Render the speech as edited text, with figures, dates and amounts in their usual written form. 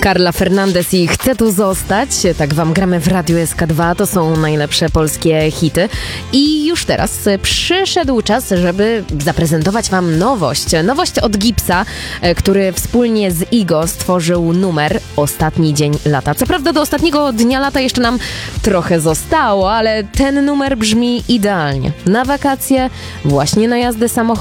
Carla Fernandez i Chcę tu zostać. Tak wam gramy w Radiu SK2. To są najlepsze polskie hity. I już teraz przyszedł czas, żeby zaprezentować wam nowość. Nowość od Gipsa, który wspólnie z Igo stworzył numer Ostatni dzień lata. Co prawda do ostatniego dnia lata jeszcze nam trochę zostało, ale ten numer brzmi idealnie. Na wakacje, właśnie na jazdę samochodem.